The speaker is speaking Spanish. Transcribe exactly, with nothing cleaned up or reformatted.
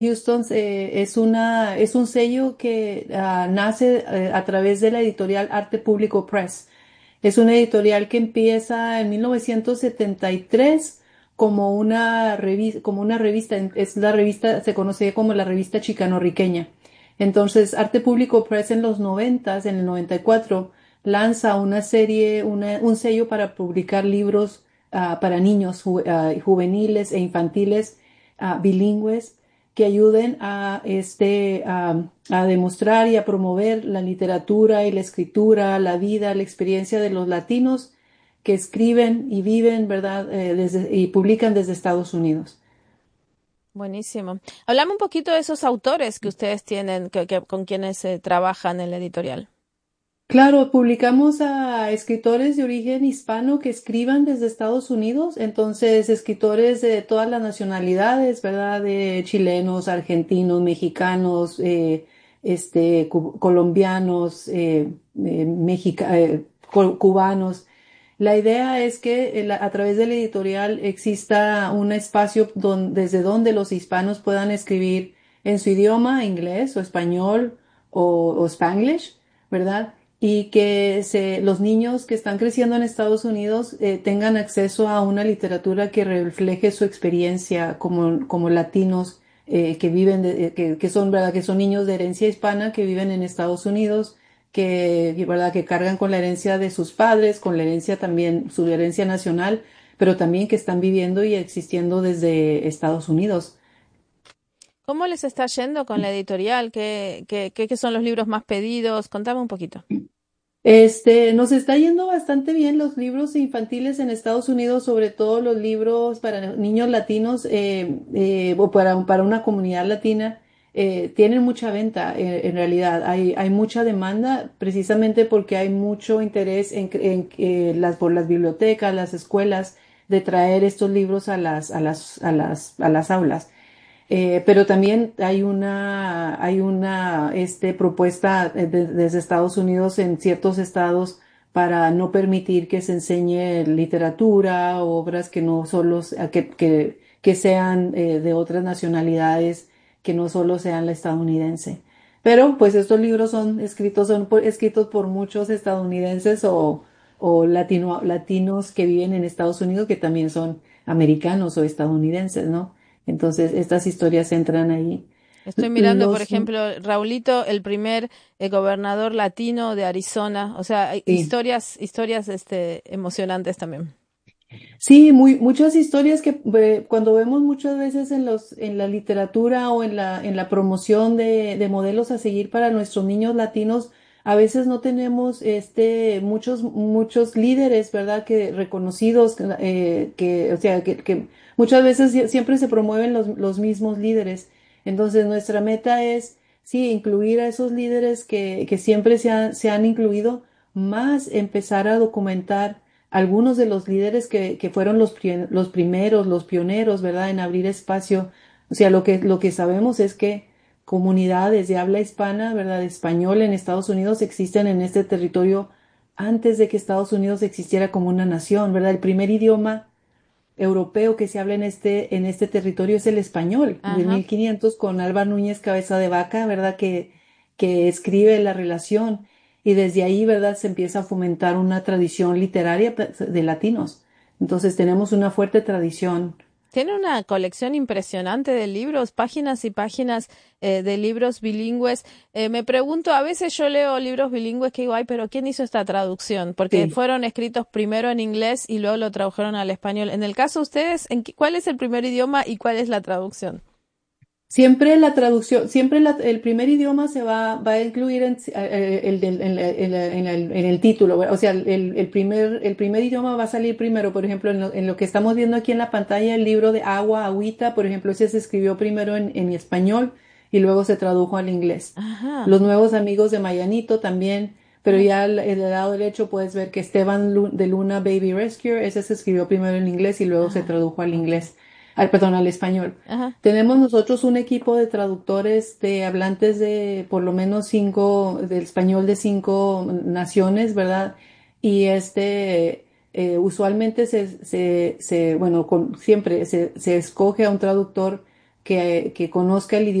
Houston eh, es una, es un sello que ah, nace eh, a través de la editorial Arte Público Press. Es una editorial que empieza en mil novecientos setenta y tres como una revista, como una revista, es la revista, se conocía como la revista chicanorriqueña. Entonces, Arte Público Press en los noventas, en el noventa y cuatro, lanza una serie, una- un sello para publicar libros ah, para niños ju- ah, juveniles e infantiles ah, bilingües que ayuden a, este, a, a demostrar y a promover la literatura y la escritura, la vida, la experiencia de los latinos que escriben y viven, ¿verdad? Eh, desde, y publican desde Estados Unidos. Buenísimo. Hablame un poquito de esos autores que ustedes tienen, que, que- con quienes eh, trabajan en la editorial. Claro, publicamos a escritores de origen hispano que escriban desde Estados Unidos, entonces escritores de todas las nacionalidades, ¿verdad? De chilenos, argentinos, mexicanos, eh, este, cu- colombianos, eh, eh, mexica- eh, cu- cubanos. La idea es que el- a través de la editorial exista un espacio don- desde donde los hispanos puedan escribir en su idioma, inglés o español o, o Spanglish, ¿verdad? Y que se, los niños que están creciendo en Estados Unidos eh, tengan acceso a una literatura que refleje su experiencia como, como latinos eh, que viven, de- eh, que, que son, ¿verdad? Que son niños de herencia hispana que viven en Estados Unidos, que, que, ¿verdad? Que cargan con la herencia de sus padres, con la herencia también, su herencia nacional, pero también que están viviendo y existiendo desde Estados Unidos. ¿Cómo les está yendo con la editorial? ¿Qué, qué, qué- qué son los libros más pedidos? Contame un poquito. Este, nos está yendo bastante bien los libros infantiles en Estados Unidos, sobre todo los libros para niños latinos eh, eh, o para, para una comunidad latina. Eh, tienen mucha venta, eh, en realidad. Hay, hay mucha demanda precisamente porque hay mucho interés en, en, eh, las, por las bibliotecas, las escuelas, de traer estos libros a las, a las, a las, a las aulas. Eh, pero también hay una, hay una este, propuesta eh, de- desde Estados Unidos en ciertos estados para no permitir que se enseñe literatura o obras que no solo, se- que, que, que sean eh, de otras nacionalidades, que no solo sean la estadounidense. Pero pues estos libros son escritos, son por- escritos por muchos estadounidenses o, o latino, latinos que viven en Estados Unidos que también son americanos o estadounidenses, ¿no? Entonces, estas historias entran ahí. Estoy mirando, por Los, ejemplo, Raulito, el primer eh, gobernador latino de Arizona. O sea, hay sí, historias, historias, este, emocionantes también. sí, muy, muchas historias que eh, cuando vemos muchas veces en los, en la literatura o en la, en la promoción de, de modelos a seguir para nuestros niños latinos, a veces no tenemos este, muchos, muchos líderes, ¿verdad? Que reconocidos, eh, que, o sea, que, que muchas veces sie- siempre se promueven los, los mismos líderes. Entonces, nuestra meta es, sí, incluir a esos líderes que, que siempre se han, se han incluido, más empezar a documentar algunos de los líderes que, que fueron los, pri- los primeros, los pioneros, ¿verdad?, en abrir espacio. O sea, lo que, lo que sabemos es que comunidades de habla hispana, ¿verdad?, español en Estados Unidos existen en este territorio antes de que Estados Unidos existiera como una nación, ¿verdad? El primer idioma europeo que se habla en este, en este territorio es el español, de Ajá. mil quinientos con Álvar Núñez Cabeza de Vaca, ¿verdad? Que, que escribe la relación y desde ahí, ¿verdad? Se empieza a fomentar una tradición literaria de latinos. Entonces tenemos una fuerte tradición. Tiene una colección impresionante de libros, páginas y páginas eh, de libros bilingües. Eh, me pregunto, a veces yo leo libros bilingües que digo, ay, pero ¿quién hizo esta traducción? Porque Sí. fueron escritos primero en inglés y luego lo tradujeron al español. En el caso de ustedes, ¿en qué- ¿cuál es el primer idioma y cuál es la traducción? Siempre la traducción, siempre la- el primer idioma se va, va a incluir en, eh, el, del- en, la- en la- en el, en el título, ¿verdad? O sea, el, el primer, el primer idioma va a salir primero. Por ejemplo, en lo, en lo que estamos viendo aquí en la pantalla, el libro de Agua, Agüita, por ejemplo, ese se escribió primero en, en español y luego se tradujo al inglés. Ajá. Los nuevos amigos de Mayanito también, pero Ah, ya al- en el lado derecho puedes ver que Esteban Lu- de Luna Baby Rescue, ese se escribió primero en inglés y luego se ah, tradujo al ok. inglés, al, perdón, al español. Ajá. Tenemos nosotros un equipo de traductores de hablantes de por lo menos cinco, del español de cinco naciones, ¿verdad? Y este, eh, usualmente se, se, se, bueno, con, siempre se, se escoge a un traductor que, que conozca el idioma